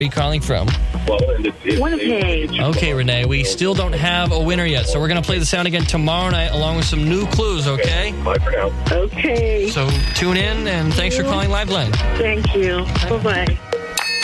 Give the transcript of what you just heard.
Are you calling from? Winnipeg. Okay, Renee, we still don't have a winner yet, so we're going to play the sound again tomorrow night along with some new clues, okay? Bye for now. Okay. So tune in, and thanks for calling Liveline. Thank you. Bye-bye.